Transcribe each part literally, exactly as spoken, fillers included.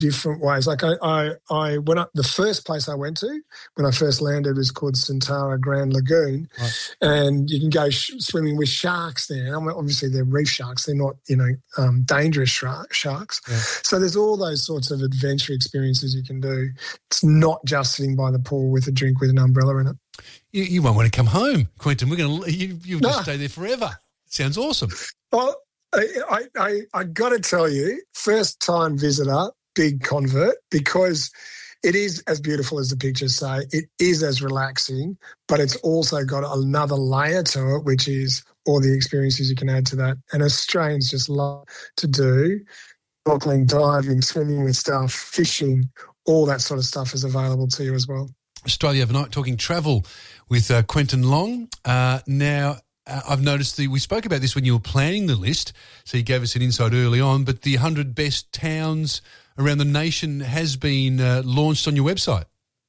different ways. Like I, I, I went up, the first place I went to when I first landed was called Santara Grand Lagoon, right. and you can go sh- swimming with sharks there. I mean, obviously they're reef sharks; they're not, you know, um, dangerous shark, sharks. Yeah. So there's all those sorts of adventure experiences you can do. It's not just sitting by the pool with a drink with an umbrella in it. You, you won't want to come home, Quentin. We're going to you, you'll just no. stay there forever. Sounds awesome. Well, I, I, I got to tell you, first time visitor. Big convert, because it is as beautiful as the pictures say. It is as relaxing, but it's also got another layer to it, which is all the experiences you can add to that. And Australians just love to do snorkeling, diving, swimming with stuff, fishing, all that sort of stuff is available to you as well. Australia Overnight, talking travel with uh, Quentin Long. Uh, now, uh, I've noticed that we spoke about this when you were planning the list, so you gave us an insight early on, but the one hundred best towns around the nation has been uh, launched on your website.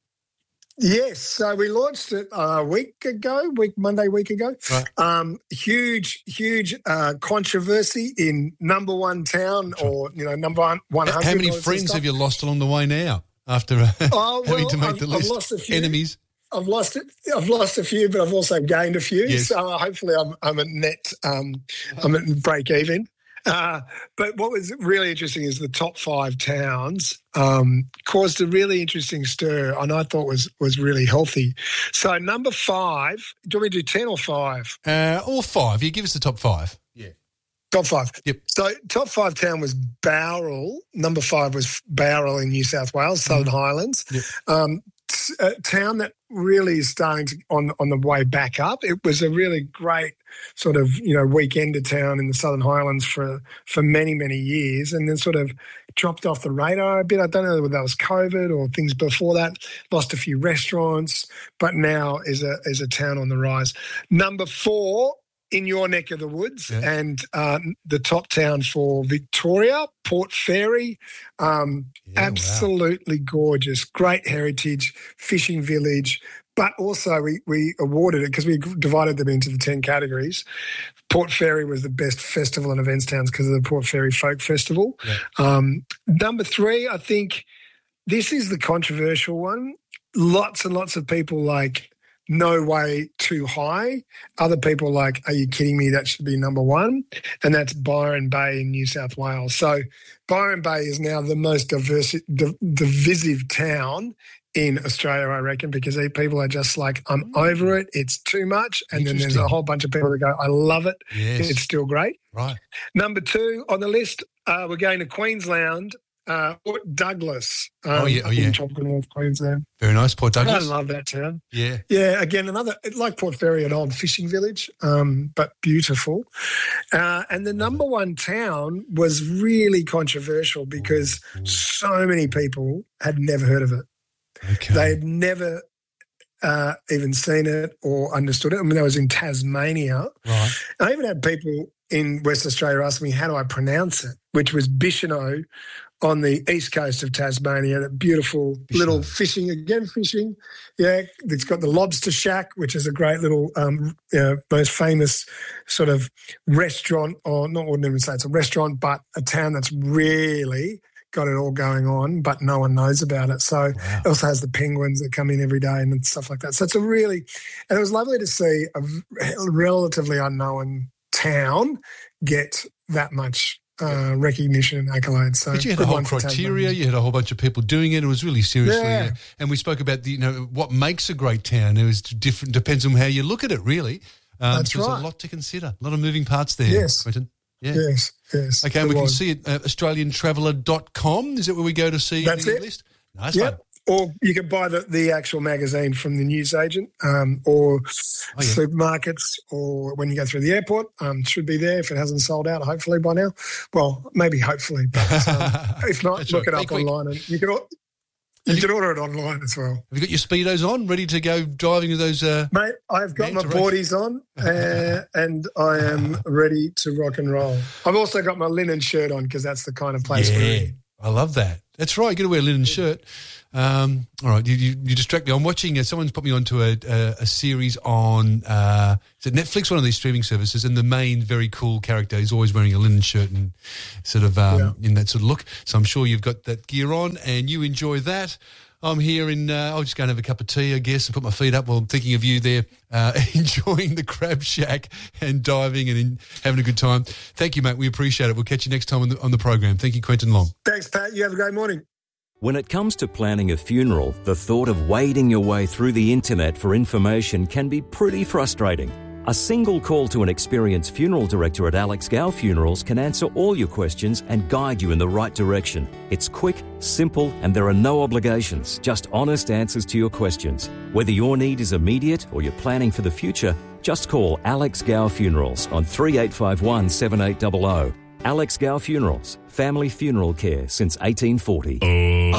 Yes, so we launched it a week ago, week Monday, week ago. Right. Um, huge, huge uh, controversy in number one town, or you know, number one one hundred. How many friends have you lost along the way now after uh, oh, well, having to make I've, the list? I've lost a few. Enemies. I've lost it. I've lost a few, but I've also gained a few. Yes. So uh, hopefully, I'm I'm at net. Um, I'm at break even. Uh, but what was really interesting is the top five towns um, caused a really interesting stir, and I thought was was really healthy. So number five, do you want me to do ten or five? Uh, or five. You give us the top five. Yeah. Top five. Yep. So top five town was Bowral. Number five was Bowral in New South Wales, Southern mm-hmm. Highlands. Yep. Um, t- a town that really is starting to on on the way back up. It was a really great sort of, you know, weekender town in the Southern Highlands for, for many, many years, and then sort of dropped off the radar a bit. I don't know whether that was COVID or things before that, lost a few restaurants, but now is a is a town on the rise. Number four, in your neck of the woods, yeah. and uh, the top town for Victoria, Port Fairy, um, yeah, absolutely wow. gorgeous, great heritage, fishing village, but also we, we awarded it because we divided them into the ten categories. Port Fairy was the best festival and events towns because of the Port Fairy Folk Festival. Yeah. Um, number three, I think this is the controversial one. Lots and lots of people like, no way too high. Other people like, are you kidding me? That should be number one. And that's Byron Bay in New South Wales. So Byron Bay is now the most diverse, div- divisive town in Australia, I reckon, because people are just like, I'm over it. It's too much. And then there's a whole bunch of people that go, I love it. Yes. It's still great. Right. Number two on the list, uh, we're going to Queensland. Uh, Port Douglas. Um, oh, yeah. Oh, yeah. In tropical North Queensland. Very nice, Port Douglas. I love that town. Yeah. Yeah, again, another, like Port Fairy, an old fishing village, um, but beautiful. Uh, and the number one town was really controversial because ooh, ooh. so many people had never heard of it. Okay. They had never uh, even seen it or understood it. I mean, that was in Tasmania. Right. I even had people in West Australia ask me, how do I pronounce it, which was Bicheno on the east coast of Tasmania, that beautiful Bicheno. Little fishing, again fishing. Yeah, it's got the Lobster Shack, which is a great little, um, you know, most famous sort of restaurant, or not, I wouldn't even say it's a restaurant, but a town that's really got it all going on, but no one knows about it. So wow. It also has the penguins that come in every day and stuff like that. So it's a really, and it was lovely to see a relatively unknown town get that much uh, recognition and accolades. So but you had a whole criteria, you had a whole bunch of people doing it. It was really seriously, yeah. uh, and we spoke about the, you know, what makes a great town. It was different, depends on how you look at it, really. Um, That's so right. There's a lot to consider, a lot of moving parts there. Yes, Quentin. Yeah. Yes, yes. Okay, and we can see it at australian traveller dot com. Is it where we go to see That's the it. list? Nice yep. one. Or you can buy the, the actual magazine from the newsagent, um, or oh, yeah. supermarkets, or when you go through the airport, um, should be there if it hasn't sold out, hopefully by now. Well, maybe hopefully, but um, if not, look right. it up Be online. Quick. And you can you can order it online as well. Have you got your Speedos on, ready to go diving with those? Uh, Mate, I've got my boardies on uh, and I am ready to rock and roll. I've also got my linen shirt on because that's the kind of place yeah. we're in. I love that. That's right. You got to wear a linen shirt. Um, all right, you, you, you distract me. I'm watching. Uh, someone's put me onto a, a, a series on uh, is it Netflix, one of these streaming services, and the main very cool character is always wearing a linen shirt and sort of um, yeah. in that sort of look. So I'm sure you've got that gear on and you enjoy that. I'm here in. Uh, I'll just go and have a cup of tea, I guess, and put my feet up while I'm thinking of you there, uh, enjoying the Crab Shack and diving and in, having a good time. Thank you, mate. We appreciate it. We'll catch you next time on the on the program. Thank you, Quentin Long. Thanks, Pat. You have a great morning. When it comes to planning a funeral, the thought of wading your way through the internet for information can be pretty frustrating. A single call to an experienced funeral director at Alex Gow Funerals can answer all your questions and guide you in the right direction. It's quick, simple, and there are no obligations, just honest answers to your questions. Whether your need is immediate or you're planning for the future, just call Alex Gow Funerals on three eight five one, seven eight zero zero. Alex Gow Funerals, family funeral care since eighteen forty. Oh,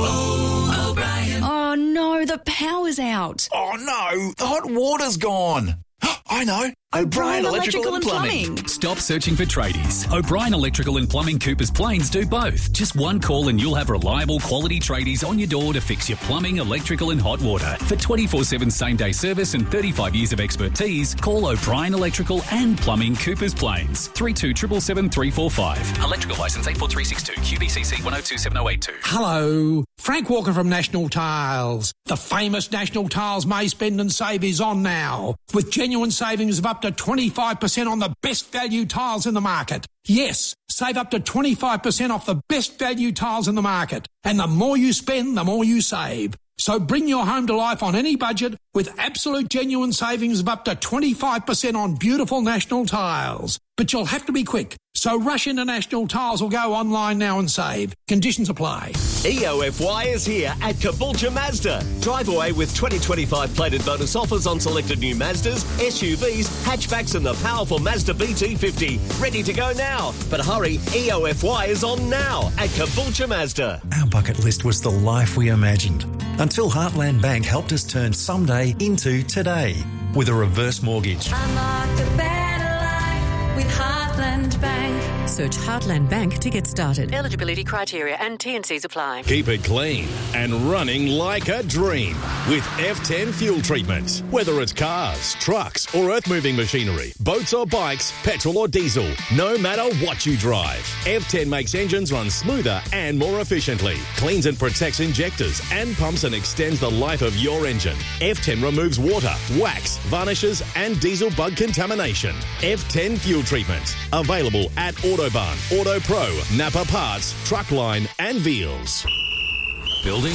oh, O'Brien. Oh no, the power's out. Oh no, the hot water's gone. I know. O'Brien Electrical and Plumbing. Stop searching for tradies. O'Brien Electrical and Plumbing Coopers Plains do both. Just one call and you'll have reliable quality tradies on your door to fix your plumbing, electrical and hot water. For twenty-four seven same-day service and thirty-five years of expertise, call O'Brien Electrical and Plumbing Coopers Plains. three two seven seven three four five. Electrical licence eight four three six two. Q B C C one oh two seven oh eight two. Hello. Frank Walker from National Tiles. The famous National Tiles May Spend and Save is on now, with genuine savings of up to twenty-five percent on the best value tiles in the market. Yes, save up to twenty-five percent off the best value tiles in the market. And the more you spend, the more you save. So bring your home to life on any budget with absolute genuine savings of up to twenty-five percent on beautiful National Tiles. But you'll have to be quick. So rush into National Tiles or go online now and save. Conditions apply. E O F Y is here at Caboolture Mazda. Drive away with twenty twenty-five plated bonus offers on selected new Mazdas, S U Vs, hatchbacks and the powerful Mazda B T fifty. Ready to go now. But hurry, E O F Y is on now at Caboolture Mazda. Our bucket list was the life we imagined until Heartland Bank helped us turn someday into today with a reverse mortgage. Unlock a better life with Heartland Bank. Search Heartland Bank to get started. Eligibility criteria and T and Cs apply. Keep it clean and running like a dream with F ten fuel treatment. Whether it's cars, trucks or earth-moving machinery, boats or bikes, petrol or diesel, no matter what you drive, F ten makes engines run smoother and more efficiently, cleans and protects injectors and pumps and extends the life of your engine. F ten removes water, wax, varnishes and diesel bug contamination. F ten fuel treatment. Available at Autobahn, Auto Pro, Napa Parts, Truckline and Veals. Building,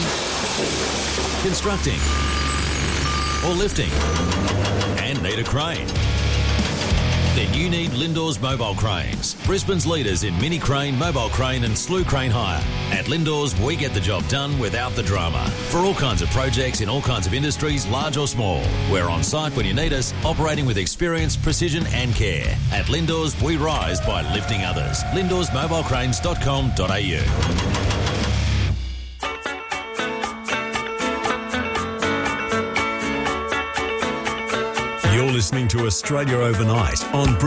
constructing or lifting and need a crane? Then you need Lindor's Mobile Cranes, Brisbane's leaders in mini crane, mobile crane and slew crane hire. At Lindor's, we get the job done without the drama. For all kinds of projects in all kinds of industries, large or small. We're on site when you need us, operating with experience, precision and care. At Lindor's, we rise by lifting others. lindors mobile cranes dot com dot a u. You're listening to Australia Overnight on